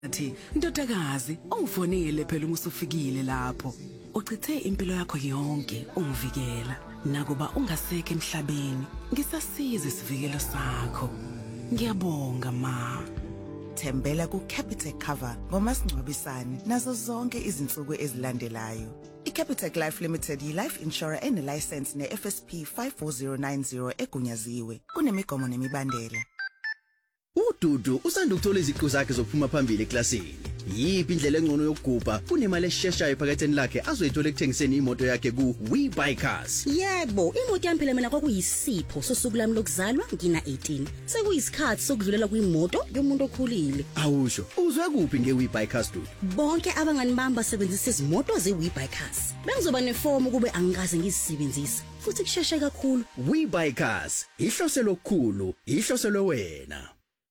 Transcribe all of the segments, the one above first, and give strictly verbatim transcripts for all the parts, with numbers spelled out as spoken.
Athi ndodakazi ungifonele phela uma usufikile lapho uchithe impilo yakho yonke ungivikela nakuba ungasekho emhlabeni ngisasiza isivikelo sakho ngiyabonga ma Thembela ku Capitec Cover ngomasingcwabisane nazo zonke izinsuku ezilandelayo. iCapitec Life Limited yi-life insurer ene-license ne-F S P five four zero nine zero egunyaziwe. Kunemigomo nemibandela. uDudu usanda ukuthola iziqu zakhe zokuphuma phambili eklasini. Yipi indlela engcono yokugubha kunemali esheshayo ephaketheni lakhe azoyithola ekuthengiseni imoto yakhe ku WeBuyCars. Yebo, imoto yami phela mina kwakuyisipho sosuku lami lokuzalwa ngina eighteen. Sekuyisikhathi sokudlulela kwimoto yomuntu okhulile. Awusho, uzwe kuphi ngeWeBuyCars Dudu? Bonke abangani bami basebenzisa izimoto zeWeBuyCars. Bengizoba nefomu kube angikaze ngizisebenzise. Futhi kusheshe kakhulu. WeBuyCars, ihloselo okukhulu, ihloselo wena.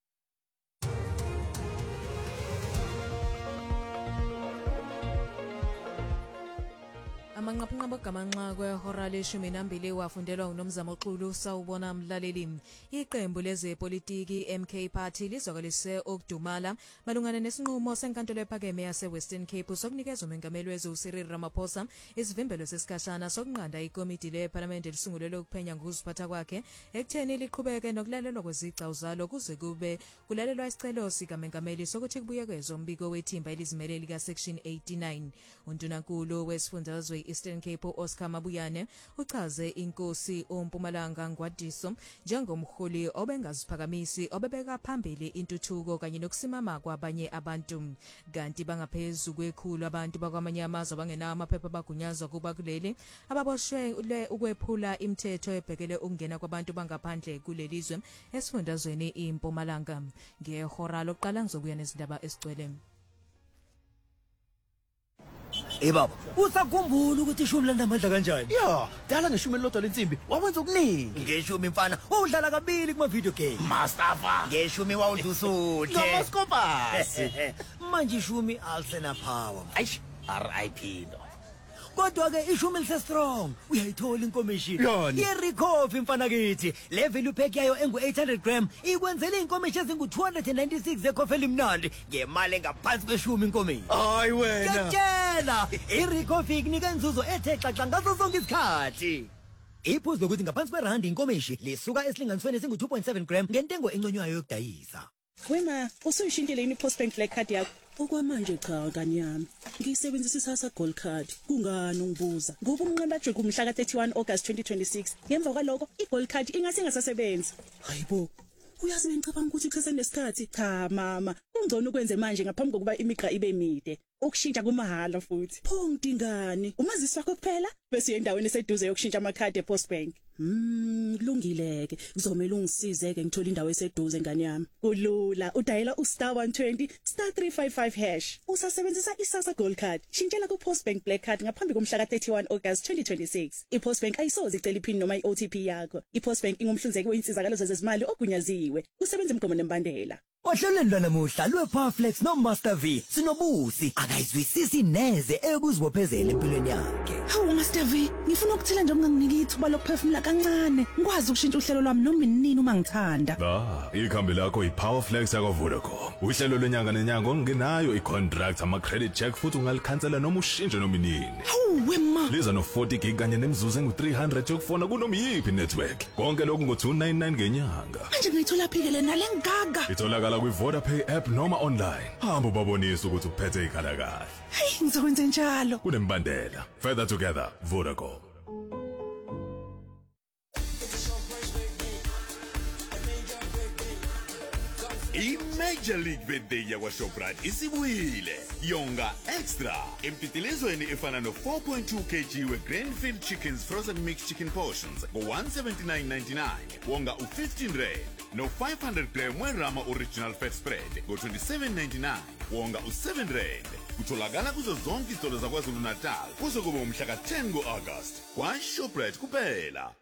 Amanqaphanqapha gamanxa kwehora leshumi nambili wafundelwa uNomzamo Xulu sawubona mlaleli. Iqembu lezepolitiki M K Party lizokalise ukudumala malungana nesinqumo senkantolo ephakeme yase Western Cape sokunikeza umengameli wezwe uCyril Ramaphosa isivimbelo sesikhashana sokunqanda ikomiti leParliament elisungulelwe ukuphenya ngokuziphatha kwakhe ekutheni liqhubeke nokulalelwa kwezicelo zalo kuze kube kulalelwa isicelo sikamengameli sokuthi kubuyekezwe umbiko wethimba elizimele lika section eighty-nine. Undunankulu wesifundazwe Eastern Cape Oscar Mabuyane uchaze inkosi oMpumalanga Ngwadiso njengomholi obengaziphakamisi obebeka phambili intuthuko kanye nokusimama kwabanye abantu. Kanti bangaphezulu kwekhulu abantu bakwamanye amazwe abangenawo amaphepha bagunyazwa kuba kuleli ababoshwe ukwephula imithetho ebhekele ukungena kwabantu bangaphandle kulelizwe esifundazweni iMpumalanga. Ngehora lokuqala ngizokuya nezindaba esicwele. Eh baba, usakhumbula ukuthi ishumi lanamandla kanjani? Ya, dala ngeshumi lodwa lensimbi, wawenza okuningi. Ngeshumi mfana, wawudlala kabili kuma video game. Mustafa, Ngeshumi wawudusuthe. Nomaskopasi. Manje ishumi alisena power. Aish, R I P lo. Kodwa ke ishumi lise strong. Uyayithola inkomishini. Yani. Ye-recovery mfana kithi. Le value pack yayo engu eight hundred gram ikwenzela inkomishi ezingu two hundred ninety-six ekhofe elimnandi ngemali engaphansi kweshumi inkomishi. Hayi wena. Ngiyatshela, i-recovery inika inzuzo ethe xaxa ngaso sonke isikhathi. Iphuzu lokuthi ngaphansi kwerandi inkomishi lisuka esilinganisweni esingu two point seven gram ngentengo enconywayo yokudayisa. Wema, usuyishintile yini postbank black card yakho? Okwamanje cha kanyami. Ngiyisebenzisa isasa gold card. Kungani ungibuza? Ngoba umnqamba nje kumhla ka thirty-one August twenty twenty-six. Ngemva kwaloko igold card ingase ingasasebenzi. Hayibo. Uyazi ngicabanga ukuthi kusese nesikhathi. Cha mama, ungcono ukwenze manje ngaphambi kokuba imiqa ibe mide. Ukushintsha kumahala futhi. Pho ngidingani? Umazisi wakho kuphela bese endaweni eseduze yokushintsha amakhadi ePostbank. Hmm, kulungileke. Kuzomela ungisizeke ngithola indawo eseduze ngani yami. Kulula, udayela ustar one twenty star three five five hash. Usasebenzisa isasa gold card. Shintshela kuPostbank black card ngaphambi komhla ka thirty-one August twenty twenty-six. iPostbank ayisoze icela iphini noma iO T P yakho. iPostbank ingumhlinzeki weinsizakalo zezimali ogunyaziwe. Kusebenza imgomo nembandela. Ohlelweni lanamuhla lwePowerflex noMaster V sinobusi akayizwisisi neze ekuzibophezela empilweni yakhe. Hawu Master V, ngifuna ukuthila nje unganginiki ithuba lokuphefumula kancane. Ngikwazi ukushintsha uhlelo lwami noma inini uma ngithanda. Ah, ikhambi lakho iPowerflex yakwaVodacom. Uhlelo lwenyanga nenyanga ongenayo icontract ama credit check futhi ungalikhansela noma ushintshe noma inini. Hawu wema. Liza no forty gig kanye nemzuzu engu three hundred yokufona kunoma yipi network. Konke lokhu ngo two ninety-nine ngenyanga. Manje ngiyithola phike nale ngaga. Itholakala kwiVodapay app noma online. Hamba ubabonise ukuthi uphethe ikhala kahle. Hey, ngizokwenza njalo. Kunembandela. Further together, Vodacom. I-Major League Birthday yakwaShoprite isibuyile. Yonga Extra. Empitilezweni efana no four point two kilograms we-Grandfield Chickens Frozen Mixed Chicken Portions ngo one seventy-nine ninety-nine. Wonga u fifteen rand. No five hundred gram we-Rama Original Fat Spread ngo twenty-seven ninety-nine. Wonga u seven rand. Kutholakala kuzo zonke izitolo zaKwaZulu Natal kuze kube umhla ka ten ngo-August. KwaShoprite kuphela.